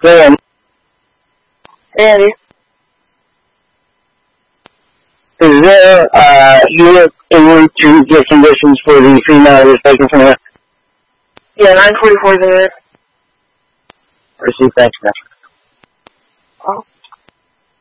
Dan. Hey, Eddie. Is there, you were able to get conditions for the female that was taken from her? Yeah, 944 is in there. Receive, thanks, man. Oh.